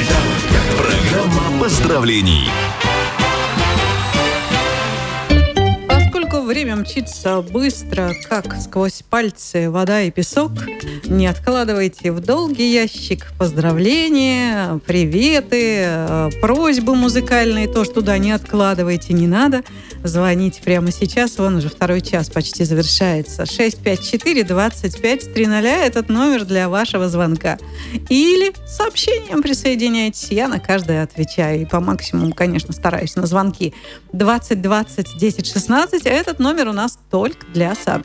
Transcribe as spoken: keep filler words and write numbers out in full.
Программа поздравлений. Поскольку время мчится быстро, как сквозь пальцы вода и песок, не откладывайте в долгий ящик поздравления, приветы, просьбы музыкальные, тоже туда не откладывайте, не надо. Звоните прямо сейчас, вон уже второй час почти завершается. шесть пять четыре двадцать пять триста, этот номер для вашего звонка. Или сообщением присоединяйтесь, я на каждое отвечаю. И по максимуму, конечно, стараюсь на звонки. двадцать двадцать десять шестнадцать, а этот номер у нас только для сообщений.